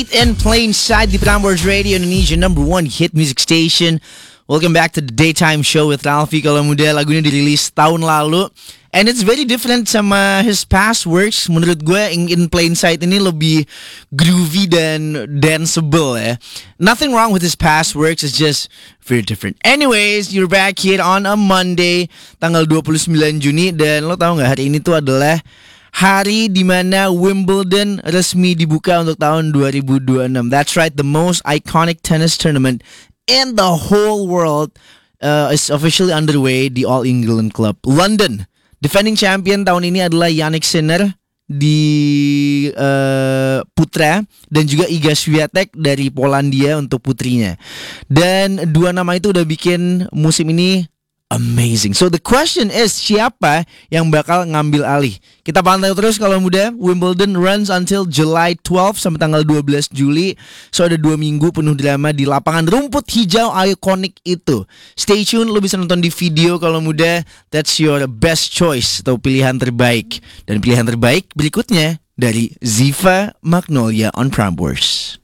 In plain sight di Prambors Radio Indonesia #1 hit music station. Welcome back to the daytime show with Ralphie. Kalau muda, lagunya dirilis tahun lalu, and it's very different sama his past works. Menurut gue In Plain Sight ini lebih groovy dan danceable ya. Nothing wrong with his past works, it's just very different. Anyways, you're back here on a Monday, tanggal 29 Juni. Dan lo tau gak, hari ini tuh adalah hari di mana Wimbledon resmi dibuka untuk tahun 2026. That's right, the most iconic tennis tournament in the whole world is officially underway di All England Club London. Defending champion tahun ini adalah Jannik Sinner di putra, dan juga Iga Swiatek dari Polandia untuk putrinya. Dan dua nama itu udah bikin musim ini amazing. So the question is, siapa yang bakal ngambil alih? Kita pantau terus kalau muda. Wimbledon runs until July 12 sampai tanggal 12 Juli. So ada 2 minggu penuh drama di lapangan rumput hijau ikonik itu. Stay tune, lo bisa nonton di video kalau muda. That's your best choice atau pilihan terbaik. Dan pilihan terbaik berikutnya dari Ziva Magnolia on Prambors.